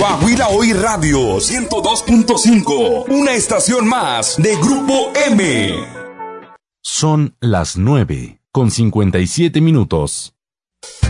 Coahuila Hoy Radio 102.5, una estación más de Grupo M. Son las 9:57.